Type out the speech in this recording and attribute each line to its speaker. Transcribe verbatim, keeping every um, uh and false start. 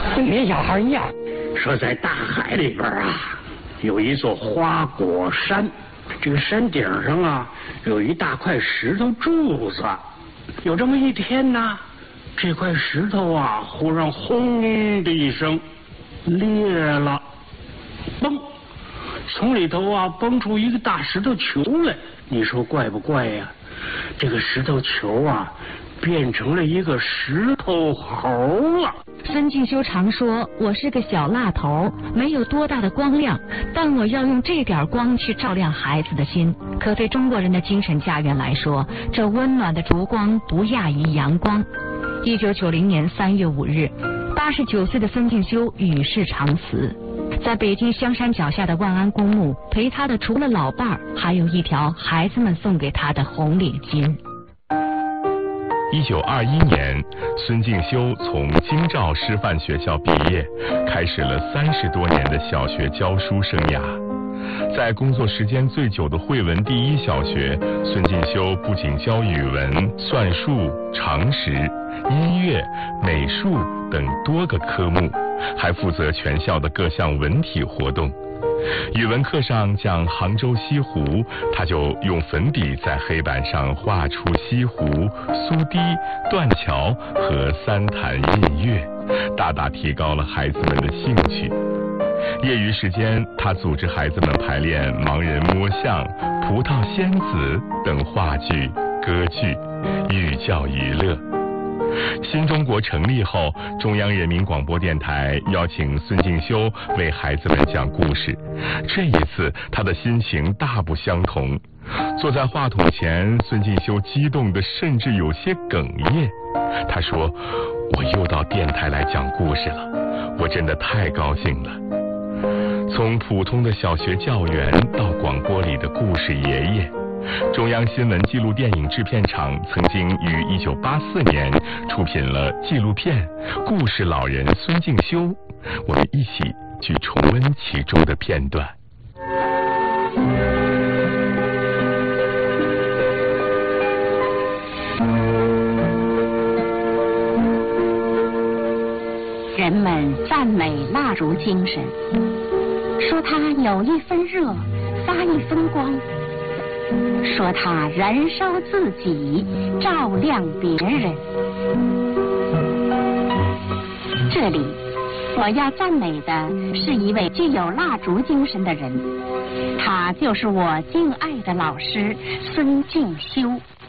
Speaker 1: 你小孩呀，
Speaker 2: 说在大海里边啊，有一座花果山，这个山顶上啊有一大块石头柱子。有这么一天呢，这块石头啊忽然轰的一声裂了，嘣，从里头啊蹦出一个大石头球来。你说怪不怪呀？这个石头球啊变成了一个石头猴了。
Speaker 3: 孙敬修常说，我是个小蜡头，没有多大的光亮，但我要用这点光去照亮孩子的心。可对中国人的精神家园来说，这温暖的烛光不亚于阳光。一九九零年三月五日，八十九岁的孙敬修与世长辞。在北京香山脚下的万安公墓，陪他的除了老伴儿，还有一条孩子们送给他的红领巾。
Speaker 4: 一九二一年，孙敬修从京兆师范学校毕业，开始了三十多年的小学教书生涯。在工作时间最久的惠文第一小学，孙敬修不仅教语文、算术、常识、音乐、美术等多个科目，还负责全校的各项文体活动。语文课上讲杭州西湖，他就用粉笔在黑板上画出西湖、苏堤、断桥和三潭印月，大大提高了孩子们的兴趣。业余时间，他组织孩子们排练《盲人摸象》《葡萄仙子》等话剧、歌剧，寓教于乐。新中国成立后，中央人民广播电台邀请孙敬修为孩子们讲故事。这一次，他的心情大不相同。坐在话筒前，孙敬修激动得甚至有些哽咽。他说：“我又到电台来讲故事了，我真的太高兴了。”从普通的小学教员到广播里的故事爷爷，中央新闻纪录电影制片厂曾经于一九八四年出品了纪录片《故事老人孙敬修》，我们一起去重温其中的片段。
Speaker 5: 人们赞美蜡烛精神，说它有一分热，发一分光，说它燃烧自己，照亮别人。这里我要赞美的是一位具有蜡烛精神的人，他就是我敬爱的老师孙敬修。